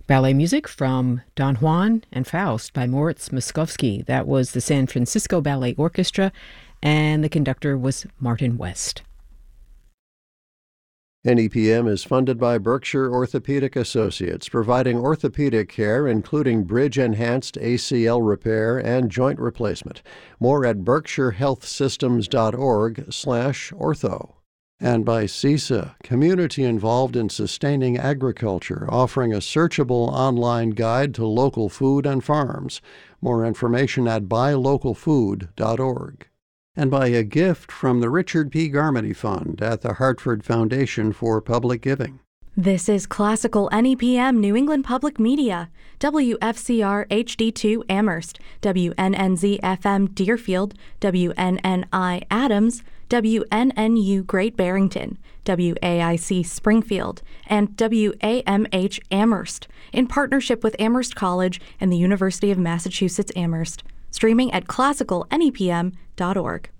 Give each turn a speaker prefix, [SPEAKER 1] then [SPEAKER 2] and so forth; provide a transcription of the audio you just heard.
[SPEAKER 1] Ballet music from Don Juan and Faust by Moritz Moszkowski. That was the San Francisco Ballet Orchestra, and the conductor was Martin West.
[SPEAKER 2] NEPM is funded by Berkshire Orthopedic Associates, providing orthopedic care including bridge-enhanced ACL repair and joint replacement. More at berkshirehealthsystems.org/ortho. And by CISA, community involved in sustaining agriculture, offering a searchable online guide to local food and farms. More information at buylocalfood.org. And by a gift from the Richard P. Garmany Fund at the Hartford Foundation for Public Giving.
[SPEAKER 3] This is Classical NEPM New England Public Media, WFCR HD2 Amherst, WNNZ FM Deerfield, WNNI Adams, WNNU Great Barrington, WAIC Springfield, and WAMH Amherst, in partnership with Amherst College and the University of Massachusetts Amherst. Streaming at classicalnepm.org.